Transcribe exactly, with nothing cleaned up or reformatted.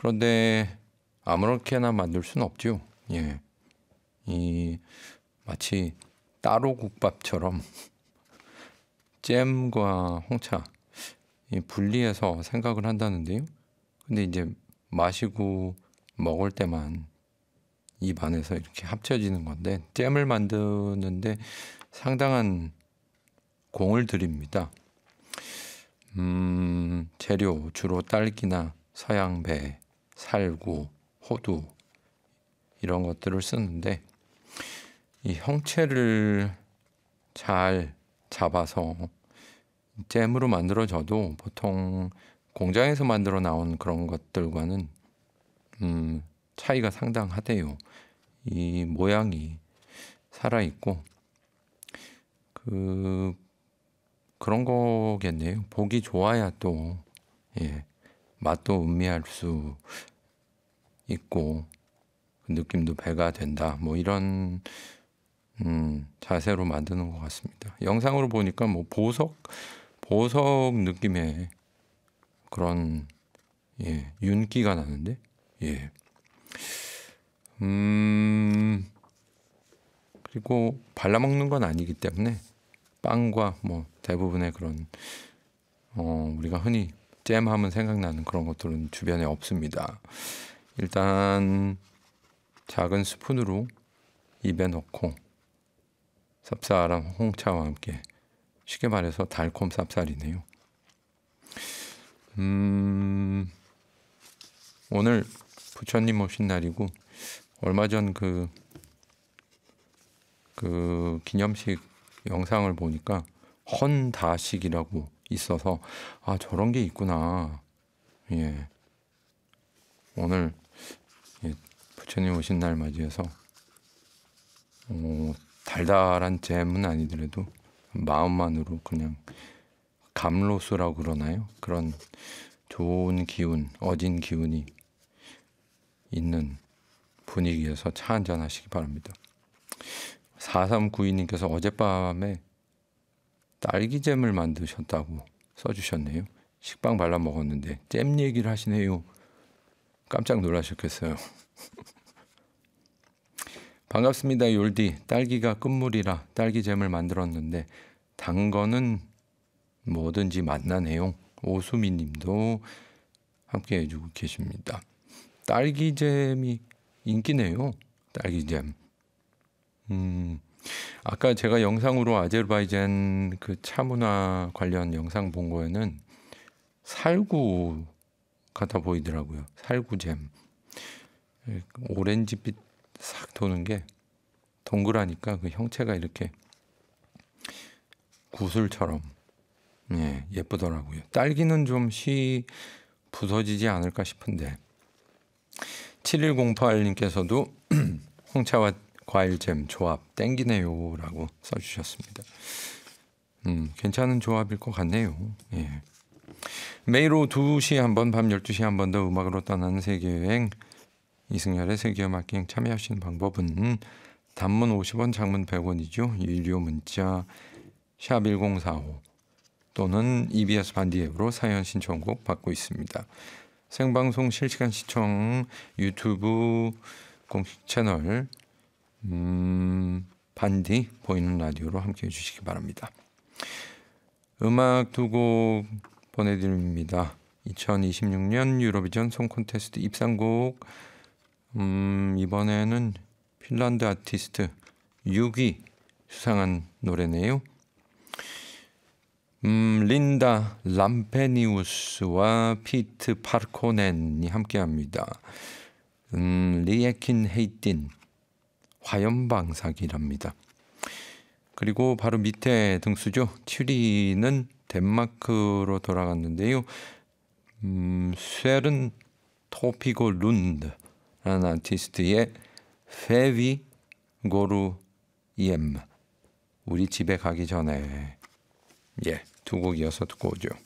그런데 아무렇게나 만들 수는 없죠. 예, 이 마치 따로 국밥처럼 잼과 홍차 이 분리해서 생각을 한다는데요. 근데 이제 마시고 먹을 때만 입 안에서 이렇게 합쳐지는 건데, 잼을 만드는데 상당한 공을 들입니다. 음, 재료 주로 딸기나 서양배, 살구, 호두 이런 것들을 쓰는데, 이 형체를 잘 잡아서 잼으로 만들어져도 보통 공장에서 만들어 나온 그런 것들과는 음, 차이가 상당하대요. 이 모양이 살아있고 그 그런 거겠네요. 보기 좋아야 또 예, 맛도 음미할 수 있고 그 느낌도 배가 된다. 뭐 이런 음, 자세로 만드는 것 같습니다. 영상으로 보니까 뭐 보석 보석 느낌의 그런 예, 윤기가 나는데 예. 음, 그리고 발라먹는 건 아니기 때문에 빵과 뭐 대부분의 그런 어, 우리가 흔히 잼하면 생각나는 그런 것들은 주변에 없습니다. 일단 작은 스푼으로 입에 넣고 쌉쌀한 홍차와 함께, 쉽게 말해서 달콤 쌉쌀이네요. 음, 오늘 부처님 오신 날이고 얼마 전 그 그 기념식 영상을 보니까 헌다식이라고 있어서 아 저런 게 있구나. 예, 오늘 예, 부처님 오신 날 맞이해서 어, 달달한 잼은 아니더라도 마음만으로 그냥 감로수라고 그러나요? 그런 좋은 기운, 어진 기운이 있는 분위기에서 차 한잔 하시기 바랍니다. 사삼구이 님께서 어젯밤에 딸기잼을 만드셨다고 써주셨네요. 식빵 발라 먹었는데 잼 얘기를 하시네요. 깜짝 놀라셨겠어요. 반갑습니다. 욜디. 딸기가 끝물이라 딸기잼을 만들었는데 단 거는 뭐든지 맛나네요. 오수미 님도 함께 해주고 계십니다. 딸기잼이 인기네요. 딸기잼. 음, 아까 제가 영상으로 아제르바이잔 그 차문화 관련 영상 본 거에는 살구 같아 보이더라고요. 살구잼. 오렌지빛 싹 도는 게 동그라니까 그 형체가 이렇게 구슬처럼 예, 예쁘더라고요. 딸기는 좀 쉬 부서지지 않을까 싶은데. 칠일공팔 님께서도 홍차와 과일잼 조합 땡기네요 라고 써주셨습니다. 음, 괜찮은 조합일 것 같네요. 예. 매일 오후 두 시에 한 번, 밤 열두 시에 한 번 더 음악으로 떠나는 세계여행, 이승열의 세계음악 여행 참여하시는 방법은 단문 오십 원, 장문 백 원이죠. 유료 문자 샵 일공사오 또는 이비에스 반디 앱으로 사연 신청곡 받고 있습니다. 생방송 실시간 시청 유튜브 공식 채널 음, 반디 보이는 라디오로 함께해 주시기 바랍니다. 음악 두 곡 보내드립니다. 이천이십육 년 유로비전 송 콘테스트 입상곡. 음, 이번에는 핀란드 아티스트 육 위 수상한 노래네요. 음, 린다 람페니우스와 피트 파르코넨이 함께합니다. 음, 리에킨 헤이틴 화염방사기랍니다. 그리고 바로 밑에 등수죠. 칠 위는 덴마크로 돌아갔는데요. 음, 쉐른 토피고 룬드라는 아티스트의 페비 고루 이엠 우리 집에 가기 전에 예, 두 곡 이어서 듣고 오죠.